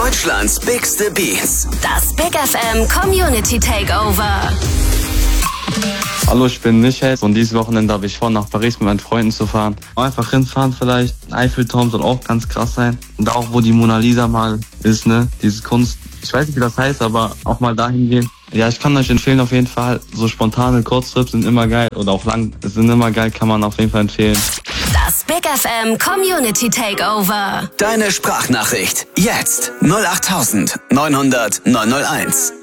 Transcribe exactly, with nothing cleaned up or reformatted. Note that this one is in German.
Deutschlands bigste Beats. Das Big F M Community Takeover. Hallo, ich bin Michael und dieses Wochenende habe ich vor, nach Paris mit meinen Freunden zu fahren. Einfach hinfahren vielleicht. Eiffelturm soll auch ganz krass sein. Und auch, wo die Mona Lisa mal ist, ne? Diese Kunst. Ich weiß nicht, wie das heißt, aber auch mal dahin gehen. Ja, ich kann euch empfehlen auf jeden Fall. So spontane Kurztrips sind immer geil. Oder auch lang sind immer geil, kann man auf jeden Fall empfehlen. Das Big F M Community Takeover. Deine Sprachnachricht. Jetzt null acht neunhundert neunhundert neunhunderteins.